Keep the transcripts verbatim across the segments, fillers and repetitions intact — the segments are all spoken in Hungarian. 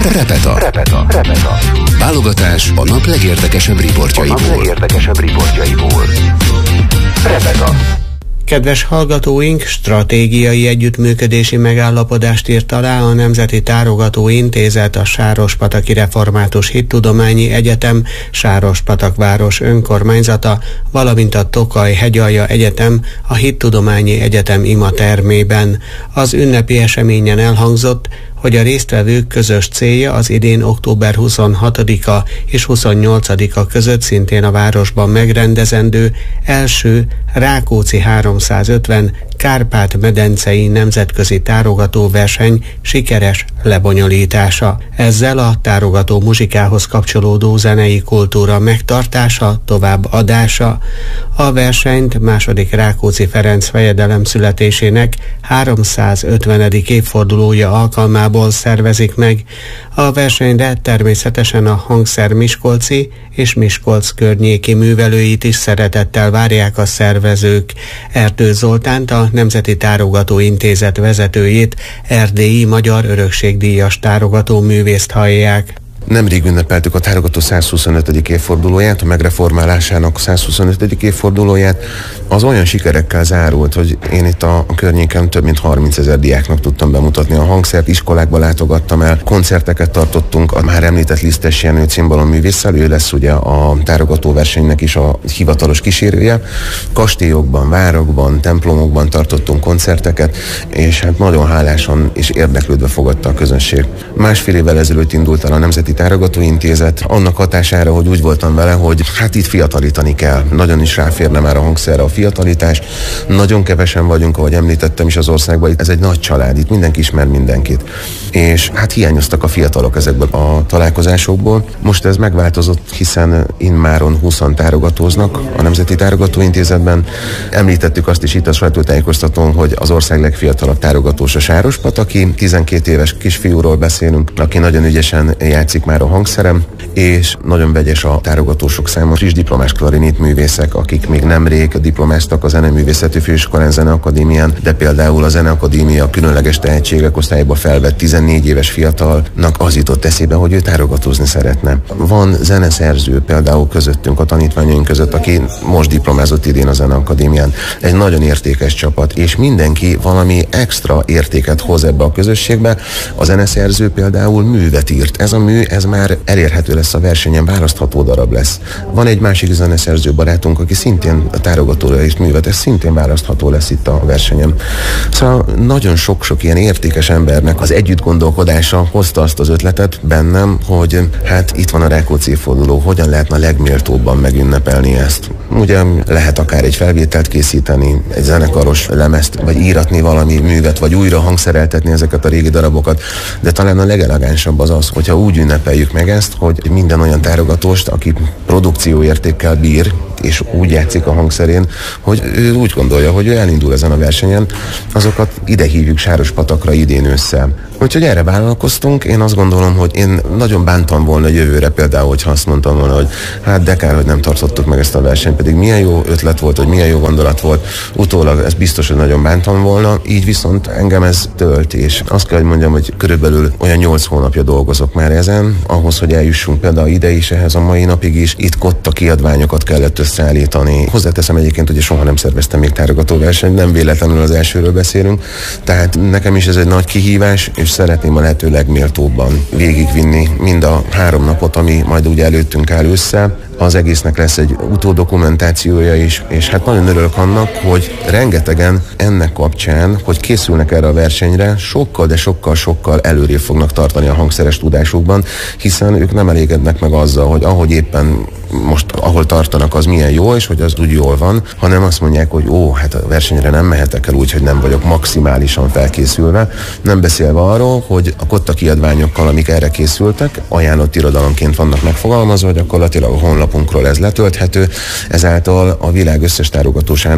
Repeta. Repeta. Repeta. Válogatás a nap legérdekesebb riportjaiból. A nap legérdekesebb riportjaiból. Repeta. Kedves hallgatóink, stratégiai együttműködési megállapodást írt alá a Nemzeti Tárogató Intézet, a Sárospataki Református Hittudományi Egyetem, Sárospatak város önkormányzata, valamint a Tokaj-Hegyalja Egyetem a Hittudományi Egyetem imatermében. Az ünnepi eseményen elhangzott, hogy a résztvevők közös célja az idén október huszonhatodika és huszonnyolcadika között szintén a városban megrendezendő első Rákóczi háromszázötven Kárpát-medencei nemzetközi tárogatóverseny sikeres lebonyolítása. Ezzel a tárogató muzsikához kapcsolódó zenei kultúra megtartása, továbbadása. A versenyt második Rákóczi Ferenc fejedelem születésének háromszázötvenedik évfordulója alkalmából szervezik meg. A versenyre természetesen a Hangszer Miskolci és Miskolc környéki művelőit is szeretettel várják a szervezők. Erdő Zoltánt, a Nemzeti Tárogató Intézet vezetőjét, erdélyi magyar örökségdíjas tárogató művészt hallják. Nemrég ünnepeltük a tárogató százhuszonötödik évfordulóját, a megreformálásának százhuszonötödik évfordulóját. Az olyan sikerekkel zárult, hogy én itt a, a környéken több mint harmincezer diáknak tudtam bemutatni a hangszert, iskolákba látogattam el, koncerteket tartottunk, a már említett Lisztes Jenő cimbalom-művésszel, ő lesz ugye a tárogatóversenynek is a hivatalos kísérője. Kastélyokban, várokban, templomokban tartottunk koncerteket, és hát nagyon hálásan és érdeklődve fogadta a közönség. Másfél évvel ezelőtt indult el a Nemzeti Tárogató Intézet, annak hatására, hogy úgy voltam vele, hogy hát itt fiatalítani kell. Nagyon is ráférne már a hangszerre a fiatalitás. Nagyon kevesen vagyunk, ahogy említettem is az országban. Ez egy nagy család, itt mindenki ismer mindenkit. És hát hiányoztak a fiatalok ezekből a találkozásokból. Most ez megváltozott, hiszen immáron húszan tárogatóznak a Nemzeti Tárogató Intézetben. Említettük azt is itt a sajtótájékoztatón, hogy az ország legfiatalabb tárogatós a Sárospataki, tizenkét éves kisfiúról beszélünk, aki nagyon ügyesen játszik már a hangszerem, és nagyon vegyes a tárogatósok száma. Friss diplomás klarinét művészek, akik még nemrég diplomáztak a Zeneművészeti Főiskolán, Zeneakadémián, de például a Zeneakadémia különleges tehetségek osztályba felvett tizennégy éves fiatalnak az jutott eszébe, hogy ő tárogatózni szeretne. Van zeneszerző például közöttünk, a tanítványaink között, aki most diplomázott idén a Zeneakadémián. Egy nagyon értékes csapat, és mindenki valami extra értéket hoz ebbe a közösségbe. A zeneszerző például művet írt. Ez a mű, ez már elérhető lesz a versenyen, választható darab lesz. Van egy másik zeneszerző barátunk, aki szintén a tárogatóra írt művet, ez szintén választható lesz itt a versenyen. Szóval nagyon sok-sok ilyen értékes embernek az együtt gondolkodása hozta azt az ötletet bennem, hogy hát itt van a Rákóczi évforduló, hogyan lehetne a legméltóbban megünnepelni ezt. Ugye lehet akár egy felvételt készíteni, egy zenekaros lemezt, vagy íratni valami művet, vagy újra hangszereltetni ezeket a régi darabokat, de talán a legelegánsabb az az, hogyha úgy ünnepeljük meg ezt, hogy minden olyan tárogatóst, aki produkcióértékkel bír, és úgy játszik a hangszerén, hogy ő úgy gondolja, hogy ő elindul ezen a versenyen, azokat ide hívjuk Sárospatakra idén össze. Úgyhogy erre vállalkoztunk, én azt gondolom, hogy én nagyon bántam volna jövőre például, hogyha azt mondtam volna, hogy hát de kár, hogy nem tartottuk meg ezt a versenyt, pedig milyen jó ötlet volt, hogy milyen jó gondolat volt, utólag ez biztos, hogy nagyon bántam volna, így viszont engem ez tölt, és azt kell, hogy mondjam, hogy körülbelül olyan nyolc hónapja dolgozok már ezen, ahhoz, hogy eljussunk például ide is, ehhez a mai napig is, itt kotta kiadványokat kellett összeállítani. Hozzáteszem egyébként, hogy soha nem szerveztem még tárogatóversenyt, nem véletlenül az elsőről beszélünk, tehát nekem is ez egy nagy kihívás, és szeretném a lehető legméltóbban végigvinni mind a három napot, ami majd úgy előttünk áll össze. Az egésznek lesz egy utódokumentációja is, és hát nagyon örülök annak, hogy rengetegen ennek kapcsán, hogy készülnek erre a versenyre, sokkal, de sokkal-sokkal előrébb fognak tartani a hangszeres tudásukban, hiszen ők nem elégednek meg azzal, hogy ahogy éppen most ahol tartanak, az milyen jó, és hogy az úgy jól van, hanem azt mondják, hogy ó, hát a versenyre nem mehetek el úgy, hogy nem vagyok maximálisan felkészülve. Nem beszélve arról, hogy a kotta kiadványokkal, amik erre készültek, ajánlott irodalomként vannak megfogalmazva, hogy gyakorlatilag a honlapunkról ez letölthető, ezáltal a világ összes tárogatósának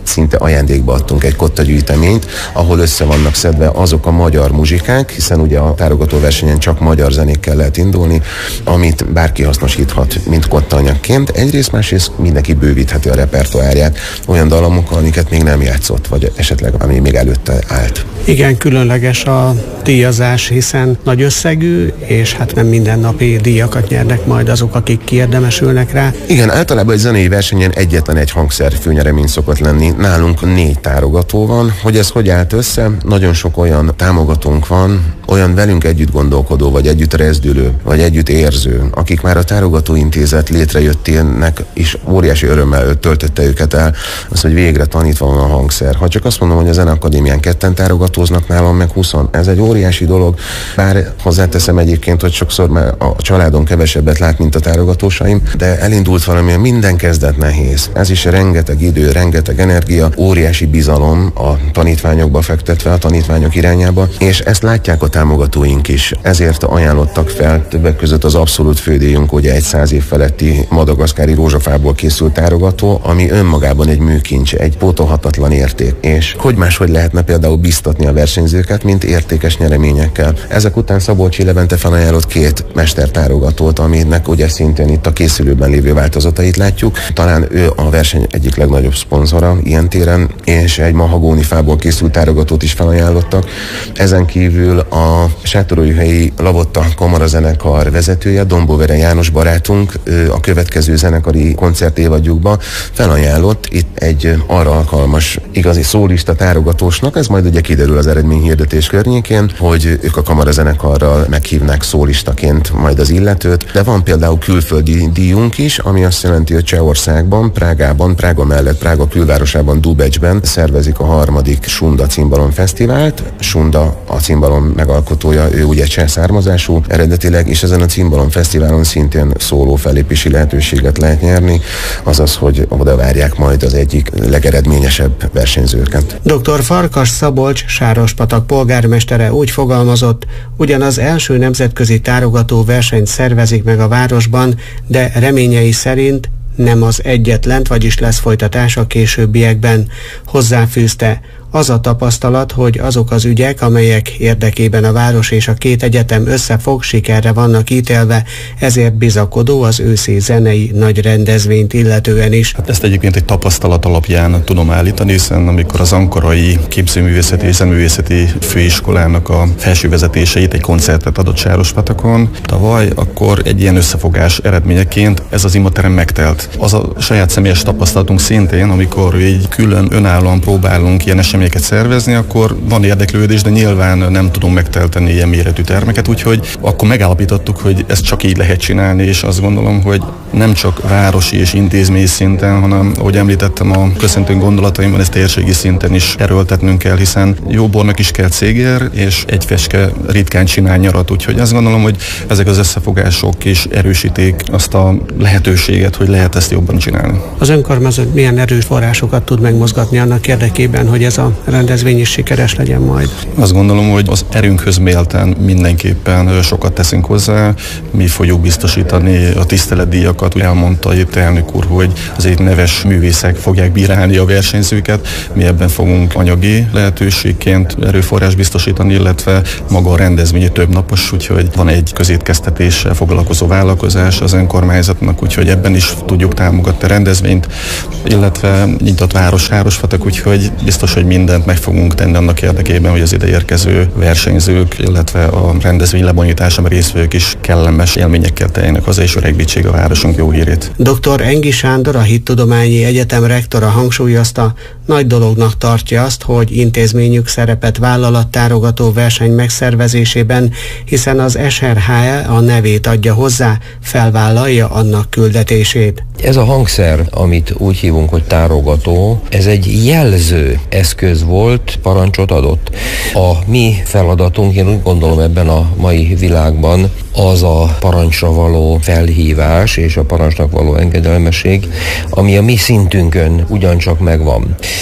szinte ajándékba adtunk egy kottagyűjteményt, ahol össze vannak szedve azok a magyar muzsikák, hiszen ugye a tárogatóversenyen csak magyar zenékkel lehet indulni, amit bárki hasznosíthat, mint kottaanyagként. Egyrészt, másrészt mindenki bővítheti a repertoárját olyan dalomokkal, amiket még nem játszott, vagy esetleg ami még előtte állt. Igen, különleges a díjazás, hiszen nagy összegű, és hát nem mindennapi díjakat nyernek majd azok, akik kiérdemesülnek rá. Igen, általában egy zenei versenyen egyetlen egy hangszer főnyeremény szokott lenni. Nálunk négy tárogató van. Hogy ez hogy állt össze? Nagyon sok olyan támogatónk van, olyan velünk együtt gondolkodó, vagy együtt rezdülő, vagy együtt érző, akik már a tárogatóintézet létrejöttének is óriási örömmel töltötte őket el, az, hogy végre tanítva van a hangszer. Ha csak azt mondom, hogy a Zeneakadémián ketten tárogatóznak, nálam meg huszon. Ez egy óriási dolog, bár hozzáteszem egyébként, hogy sokszor már a családon kevesebbet lát, mint a tárogatósaim, de elindult valami, minden kezdet nehéz. Ez is rengeteg idő, rengeteg energia, óriási bizalom a tanítványokba fektetve, a tanítványok irányába, és ezt látják a támogatóink is. Ezért ajánlottak fel többek között az abszolút fődíjunk, ugye egy száz év feletti madagaszkári rózsafából készült tárogató, ami önmagában egy műkincs, egy pótolhatatlan érték. És hogy máshogy lehetne például biztatni a versenyzőket, mint értékes nyereményekkel. Ezek után Szabolcsi Levente felajánlott két mestertárogatót, aminek ugye szintén itt a készülőben lévő változatait látjuk. Talán ő a verseny egyik legnagyobb szponzora ilyen téren, és egy mahagóni fából készült tárogatót is felajánlottak. Ezen kívül a Sátorújhelyi Lavotta kamarazenekar vezetője, Dombóvere János barátunk a következő zenekari koncertévadjukba felajánlott itt egy arra alkalmas igazi szólista tárogatósnak, ez majd ugye kiderül az eredményhirdetés környékén, hogy ők a kamarazenekarral meghívnák szólistaként majd az illetőt, de van például külföldi díjunk is, ami azt jelenti, hogy Csehországban, Prágában, Prága mellett, Prága külvárosában, Dubecsben szervezik a harmadik Sunda Cimbalom Fesztivált. Sunda a cimbalom megalkotója, ő ugye cseh származású eredetileg, és ezen a Cimbalom Fesztiválon szintén szóló fellépési lehetőséget lehet nyerni, azaz, hogy oda várják majd az egyik legeredményesebb versenyzőket. doktor Farkas Szabolcs Sárospatak polgármestere úgy fogalmazott, ugyan az első nemzetközi tárogató versenyt szervezik meg a városban, de reményei szerint nem az egyetlent, vagyis lesz folytatás a későbbiekben. Hozzáfűzte, az a tapasztalat, hogy azok az ügyek, amelyek érdekében a város és a két egyetem összefog, sikerre vannak ítélve, ezért bizakodó az őszi zenei nagy rendezvényt illetően is. Hát ezt egyébként egy tapasztalat alapján tudom állítani, hiszen amikor az ankarai képzőművészeti és zenművészeti főiskolának a felső vezetéseit egy koncertet adott Sárospatakon tavaly, akkor egy ilyen összefogás eredményeként ez az imaterem megtelt. Az a saját személyes tapasztalatunk szintén, amikor így külön önállóan próbálunk ilyen eseményeket szervezni, akkor van érdeklődés, de nyilván nem tudunk megtelteni ilyen méretű termeket, úgyhogy akkor megállapítottuk, hogy ezt csak így lehet csinálni, és azt gondolom, hogy nem csak városi és intézmény szinten, hanem, ahogy említettem a köszöntő gondolataimban, ezt térségi szinten is erőltetnünk kell, hiszen jó bornak is kell cégér, és egy feske ritkán csinál nyarat, úgyhogy azt gondolom, hogy ezek az összefogások is erősítik azt a lehetőséget, hogy lehet ezt jobban csinálni. Az önkormányzat milyen erőforrásokat tud megmozgatni annak érdekében, hogy ez a rendezvény is sikeres legyen majd? Azt gondolom, hogy az erőnkhöz méltán mindenképpen sokat teszünk hozzá. Mi fogjuk biztosítani a tiszteletdíjakat. Elmondta itt elnök úr, hogy azért neves művészek fogják bírálni a versenyzőket. Mi ebben fogunk anyagi lehetőségként erőforrás biztosítani, illetve maga a rendezvény több napos, úgyhogy van egy közétkeztetéssel foglalkozó vállalkozás az önkormányzatnak, úgyhogy ebben is tudjuk támogatni a rendezvényt, illetve nyitott város Sárospatak, úgyhogy biztos, hogy mindent meg fogunk tenni annak érdekében, hogy az ide érkező versenyzők, illetve a rendezvény lebonyításában résztvevők is kellemes élményekkel teljenek haza, és öregbítsék a városunk jó hírét. doktor Engi Sándor, a Hittudományi Egyetem rektora hangsúlyozta, nagy dolognak tartja azt, hogy intézményük szerepet vállal a tárogató verseny megszervezésében, hiszen az es er há e a nevét adja hozzá, felvállalja annak küldetését. Ez a hangszer, amit úgy hívunk, hogy tárogató, ez egy jelző eszköz volt, parancsot adott. A mi feladatunk, én úgy gondolom ebben a mai világban, az a parancsra való felhívás és a parancsnak való engedelmesség, ami a mi szintünkön ugyancsak megvan.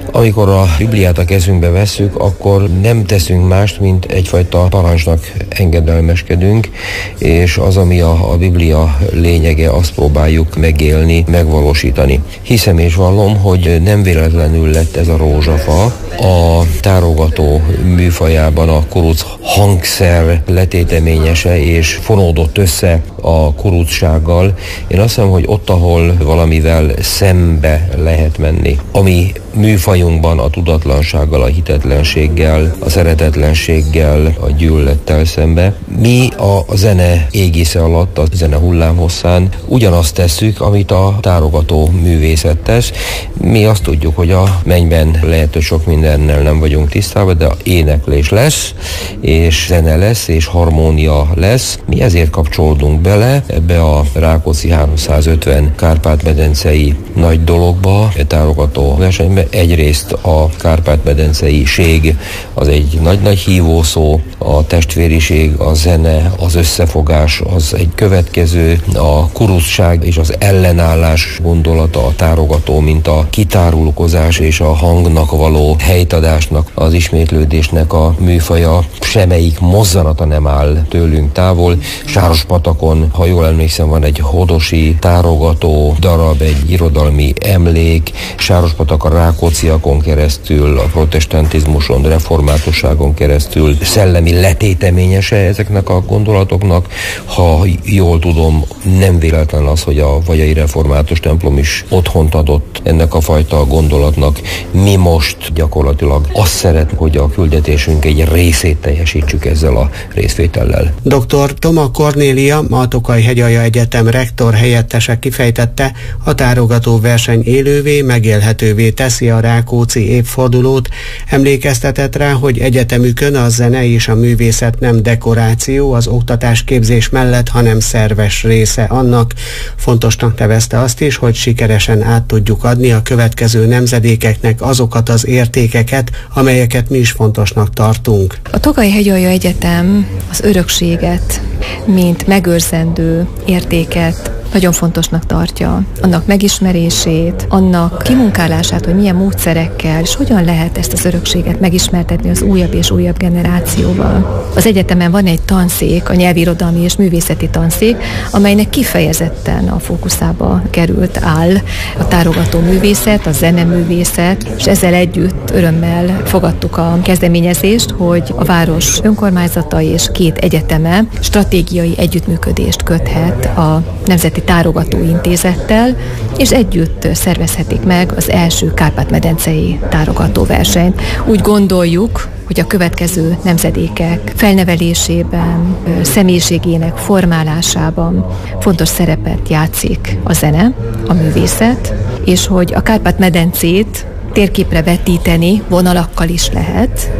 Amikor a Bibliát a kezünkbe vesszük, akkor nem teszünk mást, mint egyfajta parancsnak engedelmeskedünk, és az, ami a, a Biblia lényege, azt próbáljuk megélni, megvalósítani. Hiszem és vallom, hogy nem véletlenül lett ez a rózsafa a tárogató műfajában a kuruc hangszer letéteményese, és fonódott össze a kurucsággal. Én azt hiszem, hogy ott, ahol valamivel szembe lehet menni, ami műfajunkban a tudatlansággal, a hitetlenséggel, a szeretetlenséggel, a gyűlölettel szembe, mi a zene égisze alatt, a zene hullámhosszán ugyanazt tesszük, amit a tárogató művészet tesz. Mi azt tudjuk, hogy a mennyben lehet, hogy sok mindennel nem vagyunk tisztában, de éneklés lesz, és zene lesz, és harmónia lesz. Mi ezért kapcsolódunk bele ebbe a Rákóczi háromszázötven Kárpát-medencei nagy dologba, egy tárogató versenybe. Egyrészt a Kárpát-medencei-ség az egy nagy-nagy hívószó, a testvériség, a zene, az összefogás az egy következő, a kurucság és az ellenállás gondolata, a tárogató, mint a kitárulkozás és a hangnak való helytadásnak, az ismétlődésnek a műfaja, semmelyik mozzanata nem áll tőlünk távol. Sárospatakon, ha jól emlékszem, van egy hodosi tárogató darab, egy irodalmi emlék. Sárospatak a rákócziakon keresztül, a protestantizmuson, reformátusságon keresztül szellemi letéteményese ezeknek a gondolatoknak. Ha jól tudom, nem véletlen az, hogy a vajai református templom is otthont adott ennek a fajta gondolatnak. Mi most gyakorlatilag azt szeretnénk, hogy a küldetésünk egy részét teljesítsük ezzel a részvétellel. doktor Toma Kornélia, a Tokaj-Hegyalja Egyetem rektor helyettese kifejtette, a tárogató verseny élővé, megélhetővé teszi a rákóczi évfordulót, emlékeztetett rá, hogy egyetemükön a zene és a művészet nem dekoráció az oktatásképzés mellett, hanem szerves része annak. Fontosnak nevezte azt is, hogy sikeresen át tudjuk adni a következő nemzedékeknek azokat az értékeket, amelyeket mi is fontosnak tartunk. A Tokaj-Hegyalja Egyetem az örökséget, mint megőrzendő értéket nagyon fontosnak tartja. Annak megismerését, annak kimunkálását, hogy milyen módszerekkel, és hogyan lehet ezt az örökséget megismertetni az újabb és újabb generációval. Az egyetemen van egy tanszék, a nyelvirodalmi és művészeti tanszék, amelynek kifejezetten a fókuszába került áll a tárogató művészet, a zeneművészet, és ezzel együtt örömmel fogadtuk a kezdeményezést, hogy a város önkormányzata és két egyeteme stratégiai együttműködést köthet a Nemzeti Tárogató Intézettel, és együtt szervezhetik meg az első Kárpát-medencei tárogatóversenyt. Úgy gondoljuk, hogy a következő nemzedékek felnevelésében, személyiségének formálásában fontos szerepet játszik a zene, a művészet, és hogy a Kárpát-medencét térképre vetíteni vonalakkal is lehet,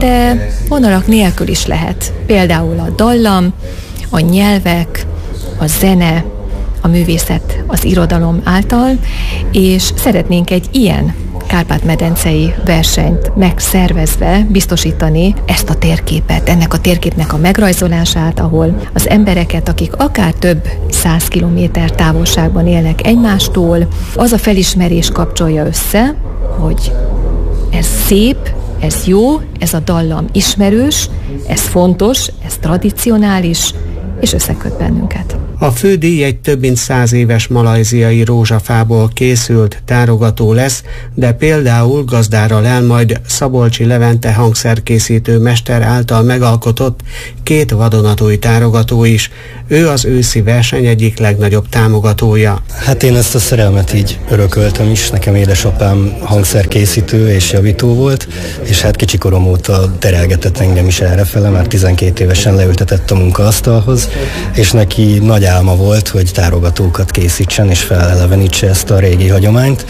de vonalak nélkül is lehet. Például a dallam, a nyelvek, a zene, a művészet az irodalom által, és szeretnénk egy ilyen Kárpát-medencei versenyt megszervezve biztosítani ezt a térképet, ennek a térképnek a megrajzolását, ahol az embereket, akik akár több száz kilométer távolságban élnek egymástól, az a felismerés kapcsolja össze, hogy ez szép, ez jó, ez a dallam ismerős, ez fontos, ez tradicionális, és összeköt bennünket. A fődíj egy több mint száz éves malajziai rózsafából készült tárogató lesz, de például gazdára lel majd Szabolcsi Levente hangszerkészítő mester által megalkotott két vadonatúj tárogató is. Ő az őszi verseny egyik legnagyobb támogatója. Hát én ezt a szerelmet így örököltem is. Nekem édesapám hangszerkészítő és javító volt, és hát kicsikorom óta terelgetett engem is errefele, már tizenkét évesen leültetett a munkaasztalhoz, és neki nagy álma volt, hogy tárogatókat készítsen és felelevenítse ezt a régi hagyományt,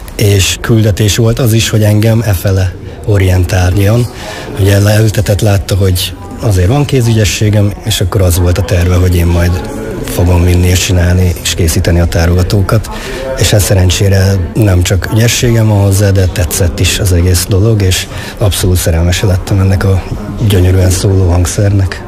és küldetés volt az is, hogy engem efele orientáljon. Ugye leültetett, látta, hogy azért van kézügyességem, és akkor az volt a terve, hogy én majd fogom vinni és csinálni és készíteni a tárogatókat, és hát szerencsére nem csak ügyességem van hozzá, de tetszett is az egész dolog, és abszolút szerelmese lettem ennek a gyönyörűen szóló hangszernek.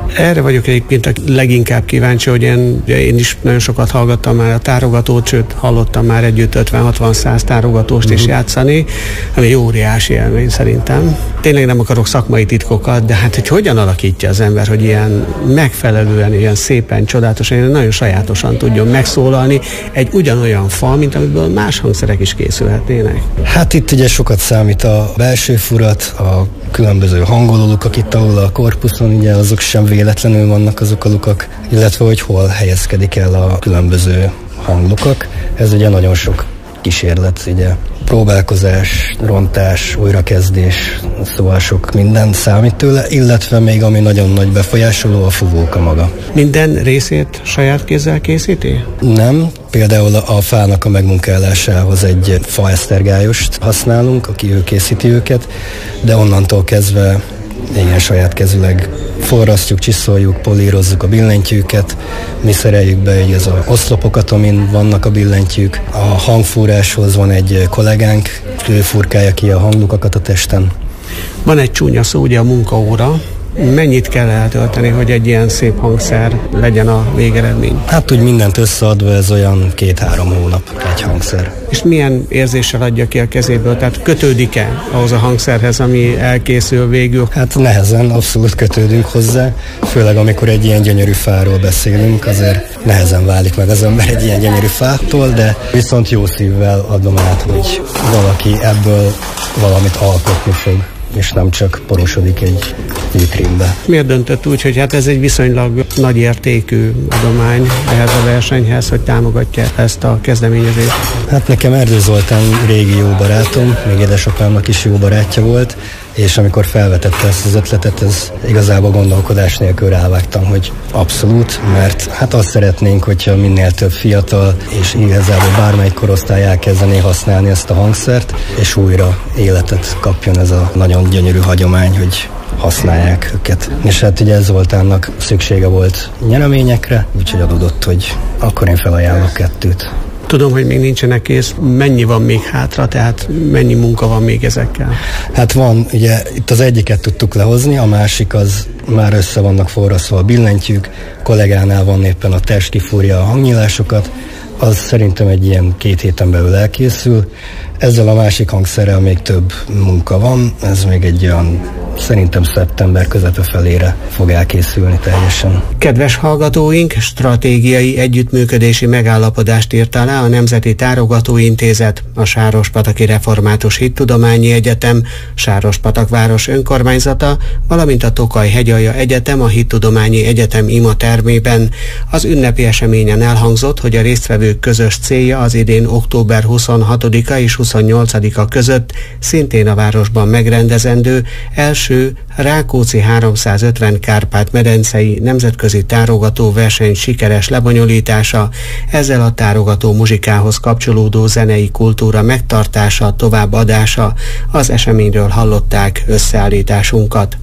Erre vagyok egyébként a leginkább kíváncsi, hogy én, én is nagyon sokat hallgattam már a tárogatót, sőt hallottam már együtt ötven-hatvan-száz tárogatóst is játszani, ami óriási élmény szerintem. Tényleg nem akarok szakmai titkokat, de hát hogy hogyan alakítja az ember, hogy ilyen megfelelően, ilyen szépen, csodálatosan, nagyon sajátosan tudjon megszólalni egy ugyanolyan fal, mint amiből más hangszerek is készülhetnének. Hát itt ugye sokat számít a belső furat, a különböző hangolólukak itt, ahol a korpuszon, ugye azok sem véletlenül vannak azok a lukak, illetve hogy hol helyezkedik el a különböző hanglukak. Ez ugye nagyon sok kísérlet, ugye próbálkozás, rontás, újrakezdés, szóval sok minden számít tőle, illetve még ami nagyon nagy befolyásoló, a fúvóka maga. Minden részét saját kézzel készíti? Nem, például a fának a megmunkálásához egy faesztergályost használunk, aki ő készíti őket, de onnantól kezdve igen, saját kezüleg forrasztjuk, csiszoljuk, polírozzuk a billentyűket, mi szereljük be így az a oszlopokat, amin vannak a billentyűk. A hangfúráshoz van egy kollégánk, ő furkálja ki a hanglukakat a testen. Van egy csúnya szó, ugye a munkaóra. Mennyit kell eltölteni, hogy egy ilyen szép hangszer legyen a végeredmény? Hát úgy mindent összeadva ez olyan két-három hónap egy hangszer. És milyen érzéssel adja ki a kezéből? Tehát kötődik-e ahhoz a hangszerhez, ami elkészül végül? Hát nehezen, abszolút kötődünk hozzá, főleg amikor egy ilyen gyönyörű fáról beszélünk, azért nehezen válik meg az ember egy ilyen gyönyörű fától, de viszont jó szívvel adom át, hogy valaki ebből valamit alkotni fog, és nem csak porosodik egy vitrínbe. Miért döntött úgy, hogy hát ez egy viszonylag nagy értékű adomány ehhez a versenyhez, hogy támogatja ezt a kezdeményezést? Hát nekem Erdő Zoltán régi jó barátom, még édesapámnak is jó barátja volt, és amikor felvetette ezt az ötletet, ez igazából gondolkodás nélkül rávágtam, hogy abszolút, mert hát azt szeretnénk, hogyha minél több fiatal, és igazából bármelyik korosztály elkezdené használni ezt a hangszert, és újra életet kapjon ez a nagyon gyönyörű hagyomány, hogy használják őket. És hát ugye Zoltánnak szüksége volt nyereményekre, úgyhogy adódott, hogy akkor én felajánlok kettőt. Tudom, hogy még nincsenek kész. Mennyi van még hátra, tehát mennyi munka van még ezekkel? Hát van, ugye itt az egyiket tudtuk lehozni, a másik az már össze vannak forrasztva a billentyűk, kollégánál van éppen a test, kifúrja a hangnyílásokat, az szerintem egy ilyen két héten belül elkészül. Ezzel a másik hangszerrel még több munka van, ez még egy olyan szerintem szeptember közepe felére fog elkészülni teljesen. Kedves hallgatóink, stratégiai együttműködési megállapodást írt alá a Nemzeti Tárogatóintézet, a Sárospataki Református Hittudományi Egyetem, Sárospatak város önkormányzata, valamint a Tokaj-hegyalja Egyetem a Hittudományi Egyetem ima termében. Az ünnepi eseményen elhangzott, hogy a résztvevők közös célja az idén október huszonhatodika és huszonnyolcadika között szintén a városban megrendezendő első Rákóczi háromszázötven Kárpát-medencei nemzetközi tárogató verseny sikeres lebonyolítása, ezzel a tárogató muzsikához kapcsolódó zenei kultúra megtartása, továbbadása. Az eseményről hallották összeállításunkat.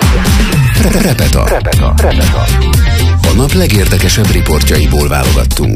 Repeta. Repeta. Repeta. A nap legérdekesebb riportjaiból válogattunk.